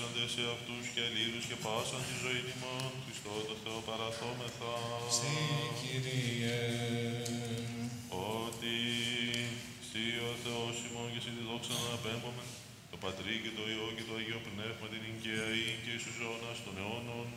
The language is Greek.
ορκίζονται σε αυτούς και αλλήλους και πάσαν τη ζωή ημών, Χριστό το Θεό παραθόμεθα. Συ, Κύριε. Ότι Συ ο Θεός ημών και Συ τη δόξα να απέμπομεν, το Πατρί και το Υιό και το Αγίο Πνεύμα την εικαία ή και εις τους αιώνας των αιώνων.